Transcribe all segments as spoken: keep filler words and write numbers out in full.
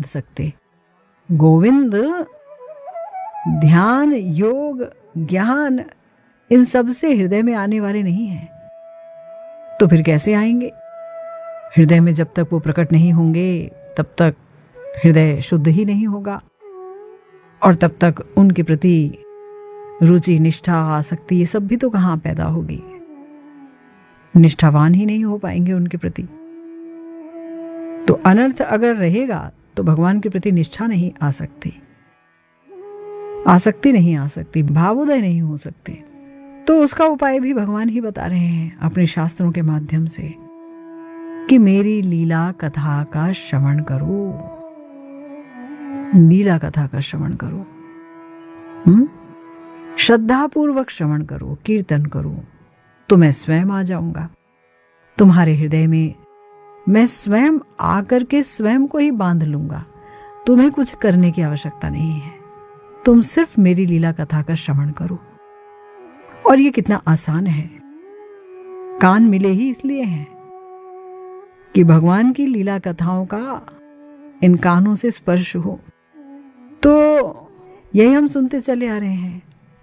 सकते। गोविंद ध्यान, योग, ज्ञान इन सब से हृदय में आने वाले नहीं हैं। तो फिर कैसे आएंगे? हृदय में जब तक वो प्रकट नहीं होंगे तब तक हृदय शुद्ध ही नहीं होगा, और तब तक उनके प्रति रुचि, निष्ठा, आसक्ति ये सब भी तो कहाँ पैदा होगी। निष्ठावान ही नहीं हो पाएंगे उनके प्रति। तो अनर्थ अगर रहेगा तो भगवान के प्रति निष्ठा नहीं आ सकती, आसक्ति नहीं आ सकती, भावोदय नहीं हो सकते। तो उसका उपाय भी भगवान ही बता रहे हैं अपने शास्त्रों के माध्यम से कि मेरी लीला कथा का श्रवण करो, लीला कथा का श्रवण करो, हम्म श्रद्धापूर्वक श्रवण करो, कीर्तन करो, तो मैं स्वयं आ जाऊंगा तुम्हारे हृदय में। मैं स्वयं आकर के स्वयं को ही बांध लूंगा। तुम्हें कुछ करने की आवश्यकता नहीं है, तुम सिर्फ मेरी लीला कथा का श्रवण करो। और ये कितना आसान है। कान मिले ही इसलिए हैं कि भगवान की लीला कथाओं का इन कानों से स्पर्श हो। तो यही हम सुनते चले आ रहे हैं।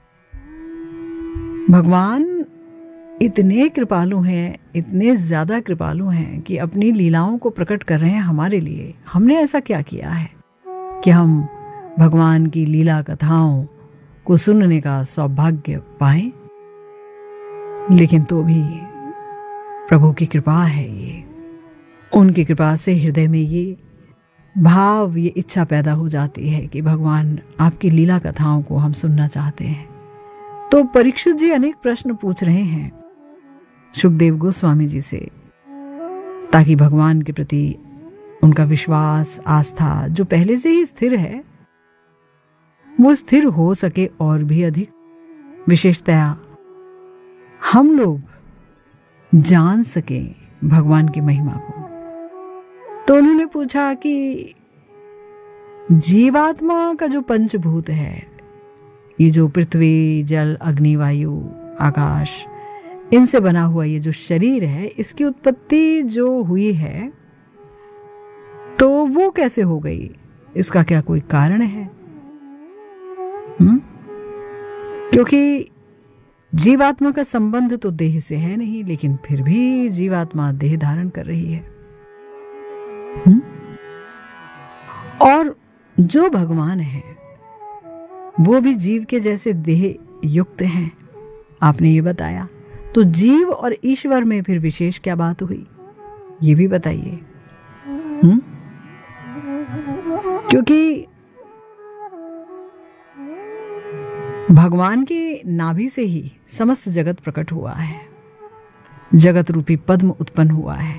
भगवान इतने कृपालु हैं, इतने ज्यादा कृपालु हैं कि अपनी लीलाओं को प्रकट कर रहे हैं हमारे लिए। हमने ऐसा क्या किया है कि हम भगवान की लीला कथाओं को सुनने का सौभाग्य पाएं? लेकिन तो भी प्रभु की कृपा है ये। उनकी कृपा से हृदय में ये भाव, ये इच्छा पैदा हो जाती है कि भगवान आपकी लीला कथाओं को हम सुनना चाहते हैं। तो परीक्षित जी अनेक प्रश्न पूछ रहे हैं सुखदेव गोस्वामी जी से, ताकि भगवान के प्रति उनका विश्वास, आस्था जो पहले से ही स्थिर है वो स्थिर हो सके और भी अधिक। विशेषतया हम लोग जान सके भगवान की महिमा को। तो उन्होंने पूछा कि जीवात्मा का जो पंचभूत है, ये जो पृथ्वी, जल, अग्नि, वायु, आकाश, इनसे बना हुआ ये जो शरीर है, इसकी उत्पत्ति जो हुई है तो वो कैसे हो गई? इसका क्या कोई कारण है? हुँ? क्योंकि जीवात्मा का संबंध तो देह से है नहीं, लेकिन फिर भी जीवात्मा देह धारण कर रही है। हुँ? और जो भगवान है वो भी जीव के जैसे देह युक्त हैं, आपने ये बताया। तो जीव और ईश्वर में फिर विशेष क्या बात हुई, ये भी बताइए। हम्म क्योंकि भगवान की नाभि से ही समस्त जगत प्रकट हुआ है, जगत रूपी पद्म उत्पन्न हुआ है।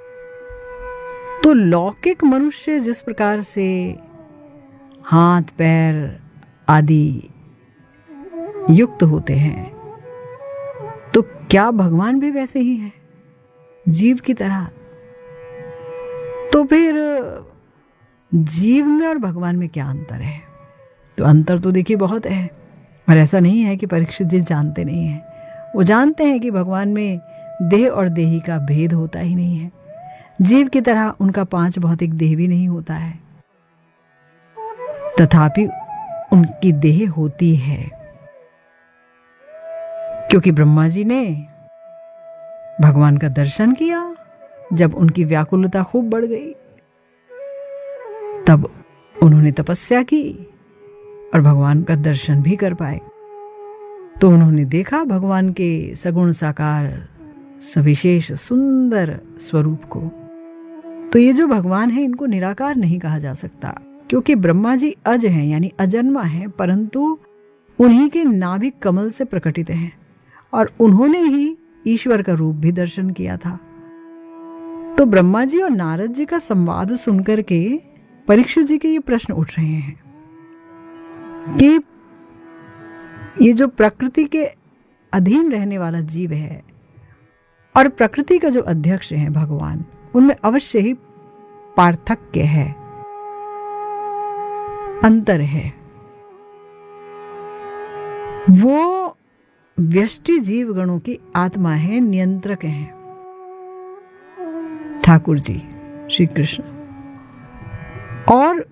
तो लौकिक मनुष्य जिस प्रकार से हाथ, पैर आदि युक्त होते हैं, तो क्या भगवान भी वैसे ही है, जीव की तरह? तो फिर जीव में और भगवान में क्या अंतर है? तो अंतर तो देखिए बहुत है। और ऐसा नहीं है कि परीक्षित जी जानते नहीं हैं, वो जानते हैं कि भगवान में देह और देही का भेद होता ही नहीं है। जीव की तरह उनका पांच भौतिक देह भी नहीं होता है, तथापि उनकी देह होती है। क्योंकि ब्रह्मा जी ने भगवान का दर्शन किया जब उनकी व्याकुलता खूब बढ़ गई, तब उन्होंने तपस्या की और भगवान का दर्शन भी कर पाए। तो उन्होंने देखा भगवान के सगुण साकार सविशेष सुंदर स्वरूप को। तो ये जो भगवान है, इनको निराकार नहीं कहा जा सकता, क्योंकि ब्रह्मा जी अज हैं, यानी अजन्मा हैं, परंतु उन्हीं के नाभिक कमल से प्रकटित हैं और उन्होंने ही ईश्वर का रूप भी दर्शन किया था। तो ब्रह्मा जी और नारद जी का संवाद सुनकर के परीक्षित जी के ये प्रश्न उठ रहे हैं कि ये जो प्रकृति के अधीन रहने वाला जीव है और प्रकृति का जो अध्यक्ष है भगवान, उनमें अवश्य ही पार्थक्य है, अंतर है। वो व्यष्टि जीव गणों की आत्मा है, नियंत्रक है ठाकुर जी श्री कृष्ण, और